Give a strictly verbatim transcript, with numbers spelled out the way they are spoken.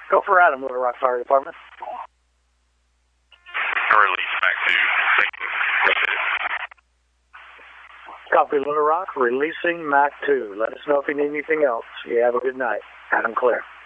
Go for Adam, Little Rock Fire Department. Release Mac two. Thank you. Copy, Little Rock. Releasing Mac two. Let us know if you need anything else. You have a good night. Adam Clear.